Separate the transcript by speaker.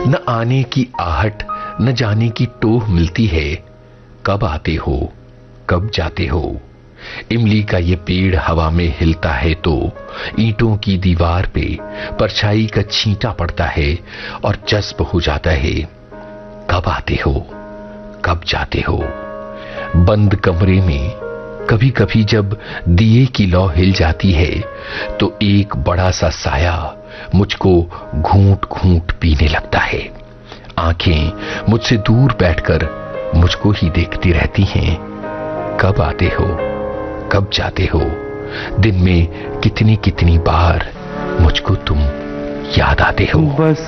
Speaker 1: न आने की आहट न जाने की टोह मिलती है। कब आते हो कब जाते हो। इमली का ये पेड़ हवा में हिलता है तो ईंटों की दीवार पे परछाई का छींटा पड़ता है और जज्ब हो जाता है। कब आते हो कब जाते हो। बंद कमरे में कभी कभी जब दिए की लौ हिल जाती है तो एक बड़ा सा साया मुझको घूंट घूंट पीने लगता है। आंखें मुझसे दूर बैठकर मुझको ही देखती रहती हैं। कब आते हो कब जाते हो। दिन में कितनी कितनी बार मुझको तुम याद आते हो।
Speaker 2: बस